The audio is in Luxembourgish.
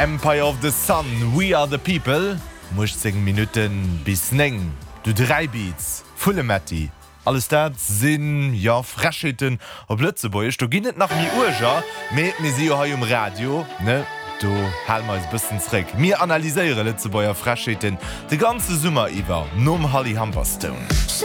Empire of the Sun, We Are the People. Muss 10 Minuten bis 9. Du 3 Beats, volle Matti. Alles dat sinn, ja, Frescheten op Lützeburg. Du ginnet nach mi Urger, mir si ha im Radio, ne? Du hall mal bisssen zrick. Mir analyseiere Lützeburger Frescheten de ganze Summer iwwer, nom Holly Humberstone.